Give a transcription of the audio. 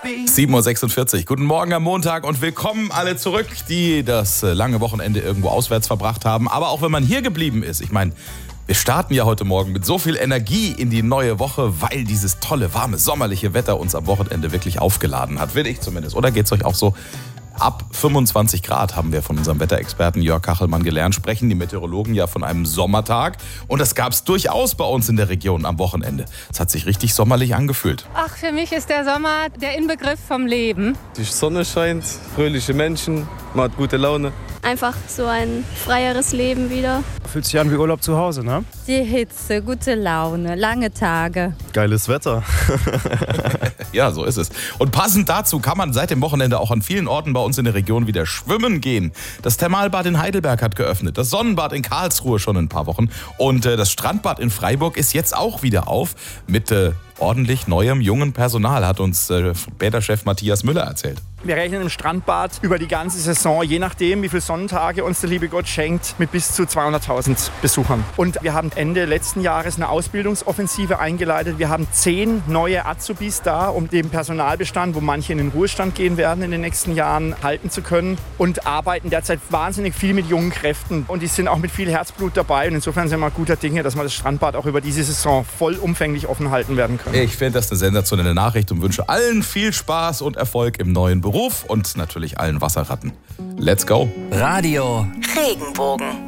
7:46 Uhr. Guten Morgen am Montag und willkommen alle zurück, die das lange Wochenende irgendwo auswärts verbracht haben. Aber auch wenn man hier geblieben ist, ich meine, wir starten ja heute Morgen mit so viel Energie in die neue Woche, weil dieses tolle, warme, sommerliche Wetter uns am Wochenende wirklich aufgeladen hat. Will ich zumindest. Oder geht's euch auch so? Ab 25 Grad haben wir von unserem Wetterexperten Jörg Kachelmann gelernt, sprechen die Meteorologen ja von einem Sommertag. Und das gab es durchaus bei uns in der Region am Wochenende. Es hat sich richtig sommerlich angefühlt. Ach, für mich ist der Sommer der Inbegriff vom Leben. Die Sonne scheint, fröhliche Menschen, man hat gute Laune. Einfach so ein freieres Leben wieder. Fühlt sich an wie Urlaub zu Hause, ne? Die Hitze, gute Laune, lange Tage. Geiles Wetter. Ja, so ist es. Und passend dazu kann man seit dem Wochenende auch an vielen Orten bei uns in der Region wieder schwimmen gehen. Das Thermalbad in Heidelberg hat geöffnet, das Sonnenbad in Karlsruhe schon in ein paar Wochen und das Strandbad in Freiburg ist jetzt auch wieder auf mit ordentlich neuem, jungen Personal, hat uns Bäderchef Matthias Müller erzählt. Wir rechnen im Strandbad über die ganze Saison, je nachdem, wie viele Sonnentage uns der liebe Gott schenkt, mit bis zu 200.000 Besuchern. Und wir haben Ende letzten Jahres eine Ausbildungsoffensive eingeleitet. Wir haben 10 neue Azubis da, um den Personalbestand, wo manche in den Ruhestand gehen werden in den nächsten Jahren, halten zu können. Und arbeiten derzeit wahnsinnig viel mit jungen Kräften. Und die sind auch mit viel Herzblut dabei. Und insofern sind wir guter Dinge, dass wir das Strandbad auch über diese Saison vollumfänglich offen halten werden können. Ich finde das eine sensationelle Nachricht und wünsche allen viel Spaß und Erfolg im neuen Beruf und natürlich allen Wasserratten. Let's go! Radio Regenbogen.